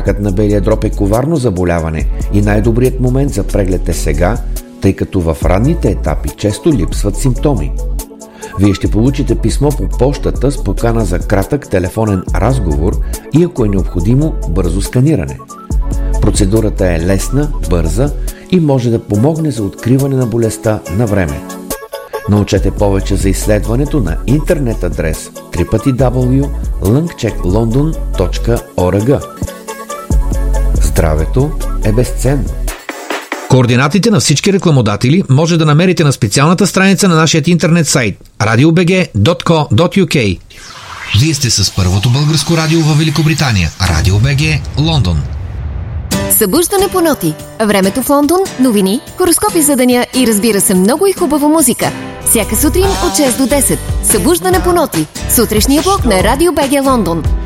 Ракът на белия дроб е коварно заболяване и най-добрият момент за преглед е сега, тъй като в ранните етапи често липсват симптоми. Вие ще получите писмо по пощата с покана за кратък телефонен разговор и, ако е необходимо, бързо сканиране. Процедурата е лесна, бърза и може да помогне за откриване на болестта на време. Научете повече за изследването на интернет адрес www.lungchecklondon.org. Здравето е безценно. Координатите на всички рекламодатели може да намерите на специалната страница на нашия интернет сайт radiobg.co.uk. Вие сте с първото българско радио във Великобритания. Радио БГ, Лондон. Събуждане по ноти. Времето в Лондон, новини, хороскопи за деня и разбира се много и хубава музика. Всяка сутрин от 6 до 10. Събуждане по ноти. Сутрешния блок на Радио БГ, Лондон.